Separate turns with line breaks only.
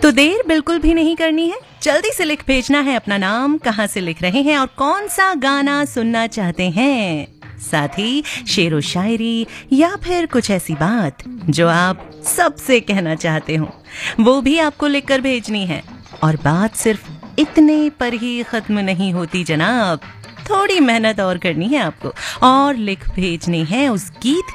तो देर बिल्कुल भी नहीं करनी है, जल्दी से लिख भेजना है अपना नाम, कहाँ से लिख रहे हैं और कौन सा गाना सुनना चाहते हैं। साथ ही शेरो शायरी या फिर कुछ ऐसी बात जो आप सबसे कहना चाहते हो, वो भी आपको लिखकर भेजनी है। और बात सिर्फ इतने पर ही खत्म नहीं होती जनाब, थोड़ी मेहनत और करनी है आपको और लिख भेजनी है उस गीत